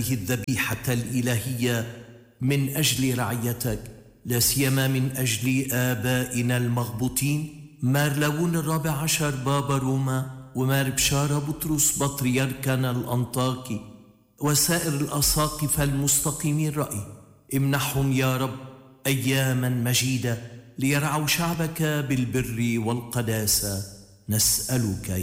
الذبيحة الإلهية من أجل رعيتك، لا سيما من أجل آبائنا المغبوطين مار لاون الرابع عشر بابا روما، ومار بشارة بطرس بطريركنا الأنطاكي، وسائر الأساقفة المستقيمين الرأي. امنحهم يا رب أياما مجيدة ليرعوا شعبك بالبر والقداسة، نسألك